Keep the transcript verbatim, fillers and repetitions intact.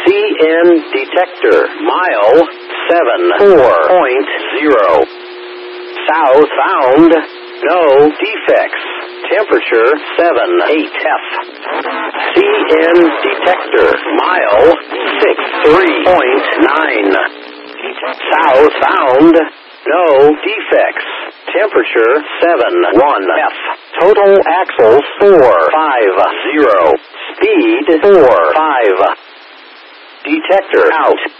N detector, mile seven four point zero. Southbound, no defects. Temperature seven eight F. C N detector, mile six three point nine. Southbound, no defects. Temperature seven one F. Total axles four five zero. Speed four five. Detector out.